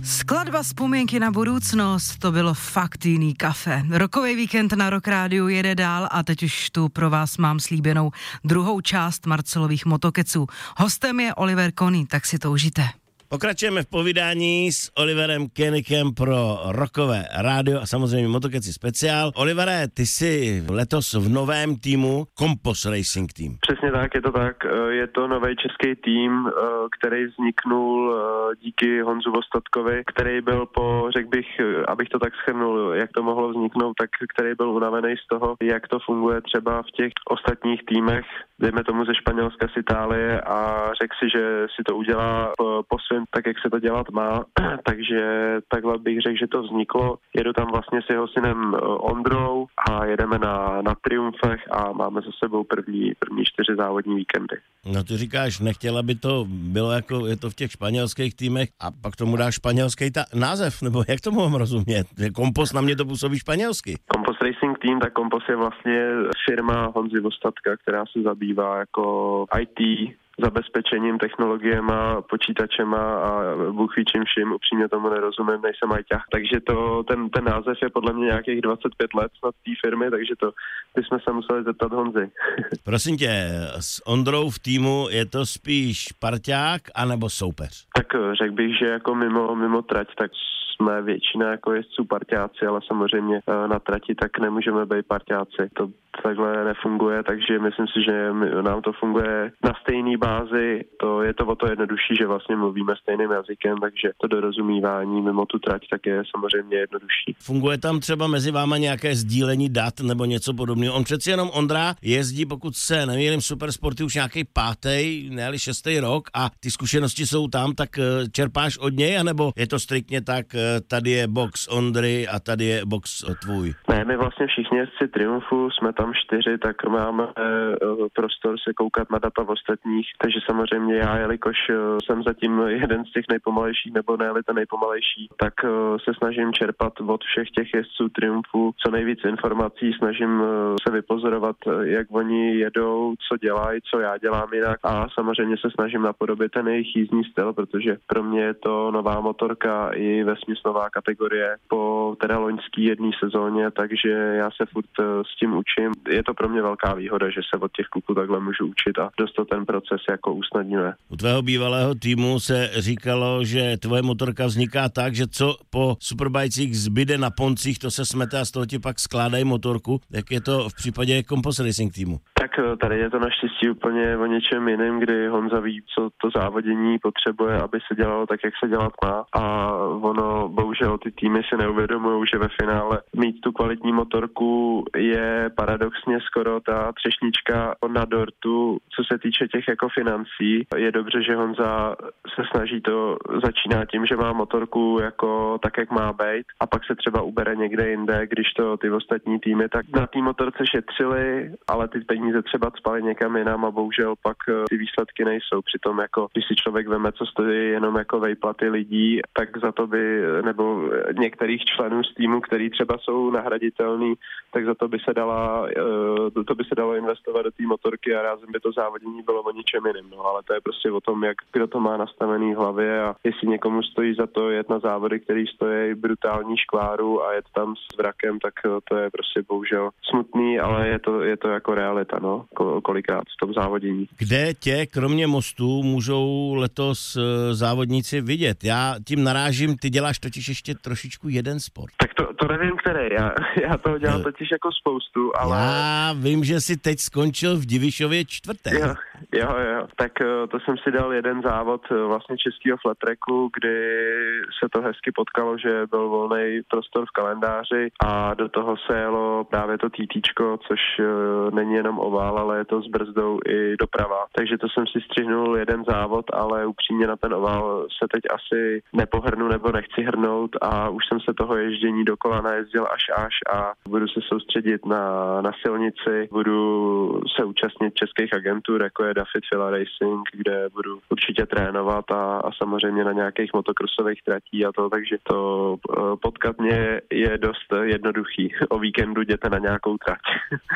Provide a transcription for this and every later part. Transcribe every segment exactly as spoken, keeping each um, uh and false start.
Skladba Vzpomínky na budoucnost, to bylo fakt jiný kafe. Rokový víkend na Rock Rádiu jede dál a teď už tu pro vás mám slíbenou druhou část Marcelových motokeců. Hostem je Oliver Kony, tak si to užijte. Pokračujeme v povídání s Oliverem Koenikem pro Rockové rádio a samozřejmě Motokeci speciál. Olivere, ty jsi letos v novém týmu Kompos Racing Team. Přesně tak, je to tak. Je to nový český tým, který vzniknul díky Honzu Vostatkovi, který byl po, řekl bych, abych to tak shrnul, jak to mohlo vzniknout, tak který byl unavený z toho, jak to funguje třeba v těch ostatních týmech, dejme tomu ze Španělska, z Itálie, a řekl si, že si to udělá po svém tak, jak se to dělat má. Takže takhle bych řekl, že to vzniklo. Jedu tam vlastně s jeho synem Ondrou a jedeme na, na triumfech a máme za sebou první, první čtyři závodní víkendy. No ty říkáš, nechtěla by to bylo jako je to v těch španělských týmech a pak tomu dáš španělský ta- název, nebo jak tomu mám rozumět? Kompos na mě to působí španělsky. Kompos Racing Team, tak Kompos je vlastně firma Honzy Vostatka, která se zabývá jako í té, zabezpečením, technologiema, počítačema a Bůh ví čím vším, upřímně tomu nerozumím, nejsem ajťák. Takže to, ten, ten název je podle mě nějakých dvacet pět let snad té firmy, takže to bychom se museli zeptat Honzy. Prosím tě, s Ondrou v týmu je to spíš parťák anebo soupeř? Tak řekl bych, že jako mimo, mimo trať, tak jsme většina jako jezdců parťáci, ale samozřejmě na trati tak nemůžeme být parťáci. To takhle nefunguje, takže myslím si, že nám to funguje na stejné bázi. To je to o to jednodušší, že vlastně mluvíme stejným jazykem, takže to dorozumívání mimo tu trať tak je samozřejmě jednodušší. Funguje tam třeba mezi váma nějaké sdílení dat nebo něco podobného? On přeci jenom Ondra jezdí, pokud se nemýlím, Supersporty už nějaký pátý, ne-li šestý rok a ty zkušenosti jsou tam, tak čerpáš od něj, anebo je to striktně tak, tady je box Ondry a tady je box tvůj? Ne, my vlastně všichni jezdci Triumfu, jsme tam čtyři, tak máme prostor se koukat na data ostatních, takže samozřejmě já, jelikož jsem zatím jeden z těch nejpomalejších, nebo ne-li ten nejpomalejší, tak se snažím čerpat od všech těch jezdců Triumfu co nejvíc informací, snažím se vypozorovat, jak oni jedou, co dělají, co já dělám jinak a samozřejmě se snažím napodobit ten jejich jízdní styl, protože pro mě je to nová motorka i vesměs nová kategorie po teda loňský jedné sezóně, takže já se furt s tím učím. Je to pro mě velká výhoda, že se od těch kluků takhle můžu učit a dost to ten proces jako usnadňuje. U tvého bývalého týmu se říkalo, že tvoje motorka vzniká tak, že co po superbajcích zbyde na poncích, to se smete a z toho ti pak skládají motorku. Jak je to v případě Kompos Racing týmu? Tak tady je to naštěstí úplně o něčem jiném, kdy Honza ví, co to závodění potřebuje, aby se dělalo tak, jak se dělat má. A ono, bohužel, ty týmy si neuvědomují, že ve finále mít tu kvalitní motorku je paradoxně skoro ta třešnička na dortu, co se týče těch jako financí. Je dobře, že Honza se snaží to, začíná tím, že má motorku jako tak, jak má být a pak se třeba ubere někde jinde, když to ty ostatní týmy tak na té motorce šetřili, ale ty peníze třeba cpali někam jinam a bohužel pak ty výsledky nejsou. Přitom jako, když si člověk veme, co stojí jenom jako vejplaty lidí, tak za to by, nebo některých členů z týmu, který třeba jsou nahraditelný, tak za to by se dala, to by se dalo investovat do té motorky a rázem by to závodění bylo o ničem jiným. No, ale to je prostě o tom, jak kdo to má nastavený v hlavě a jestli někomu stojí za to jet na závody, který stojí brutální škváru a jet tam s vrakem, tak to je prostě bohužel smutný, ale je to, je to jako realita, no, kolikrát v tom závodění. Kde tě, kromě mostů, můžou letos závodníci vidět? Já tím narážím, ty děláš totiž ještě trošičku jeden sport. Tak to, to nevím, který. Já, já toho dělám totiž jako spoustu, ale... Já vím, že jsi teď skončil v Divišově čtvrté. Jo, jo, jo. Tak to jsem si dal jeden závod vlastně českého flat tracku, kdy se to hezky potkalo, že byl volný prostor v kalendáři a do toho se jelo právě to TTčko, což není jenom ovál, ale je to s brzdou i doprava. Takže to jsem si střihnul jeden závod, ale upřímně na ten ovál se teď asi nepohrnu nebo nechci hrnout a už jsem se toho ježdění dokola najezdil až až a budu se soustředit na, na silnici, budu se účastnit českých agentur, jako je Dafit Fila Racing, kde budu určitě trénovat a, a samozřejmě na nějakých motokrosových tratí a to, takže to potkat mě je dost jednoduchý. O víkendu jděte na nějakou trať.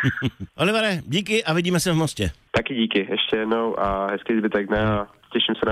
Olivere, díky a vidíme se v Mostě. Taky díky ještě jednou a hezký zbytek dne a těším se na